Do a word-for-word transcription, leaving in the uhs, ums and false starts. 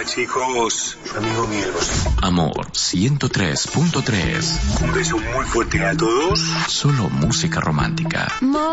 chicos, su amigo Miguel Bosé. Amor ciento tres punto tres. Un beso muy fuerte a todos. Solo música romántica. More